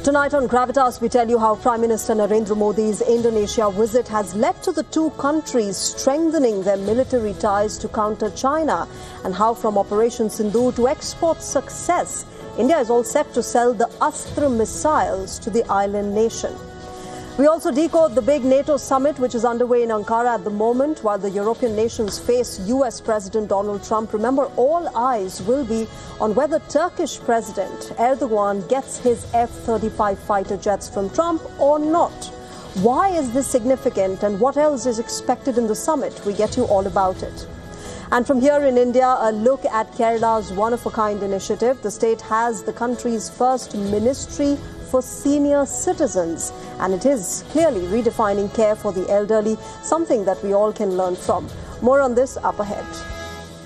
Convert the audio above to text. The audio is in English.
Tonight on Gravitas, we tell you how Prime Minister Narendra Modi's Indonesia visit has led to the two countries strengthening their military ties to counter China, and how from Operation Sindoor to export success, India is all set to sell the Astra missiles to the island nation. We also decode the big NATO summit which is underway in Ankara at the moment while the European nations face US President Donald Trump. Remember, all eyes will be on whether Turkish President Erdogan gets his F-35 fighter jets from Trump or not. Why is this significant and what else is expected in the summit? We get you all about it. And from here in India, a look at Kerala's one-of-a-kind initiative. The state has the country's first ministry for senior citizens, and it is clearly redefining care for the elderly, something that we all can learn from. More on this up ahead.